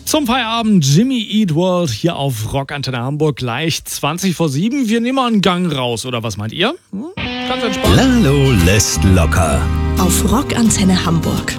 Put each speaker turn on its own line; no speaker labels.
Zum Feierabend Jimmy Eat World hier auf Rockantenne Hamburg, gleich 20 vor 7. Wir nehmen mal einen Gang raus, oder was meint ihr? Ganz entspannt.
Lalo lässt locker.
Auf Rockantenne Hamburg.